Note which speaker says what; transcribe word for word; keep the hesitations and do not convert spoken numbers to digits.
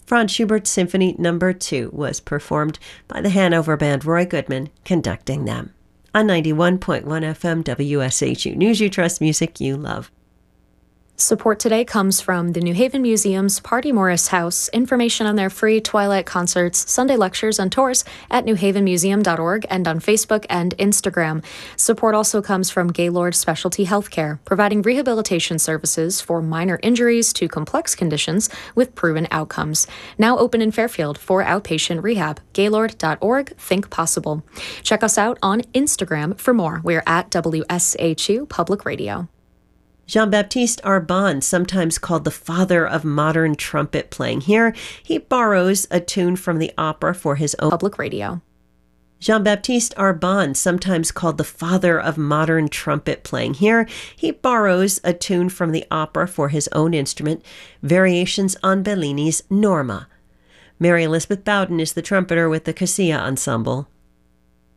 Speaker 1: Franz Schubert's Symphony Number two was performed by the Hanover Band, Roy Goodman conducting them. On ninety-one point one F M W S H U News You Trust, music you love.
Speaker 2: Support today comes from the New Haven Museum's Party Morris House. Information on their free Twilight concerts, Sunday lectures, and tours at new haven museum dot org and on Facebook and Instagram. Support also comes from Gaylord Specialty Healthcare, providing rehabilitation services for minor injuries to complex conditions with proven outcomes. Now open in Fairfield for outpatient rehab. gaylord dot org, think possible. Check us out on Instagram for more. We're at W S H U Public Radio.
Speaker 1: Jean-Baptiste Arbonne, sometimes called the father of modern trumpet playing. Here, he borrows a tune from the opera for his own
Speaker 2: public radio.
Speaker 1: Jean-Baptiste Arbonne, sometimes called the father of modern trumpet playing. Here, he borrows a tune from the opera for his own instrument, variations on Bellini's Norma. Mary Elizabeth Bowden is the trumpeter with the Casilla Ensemble.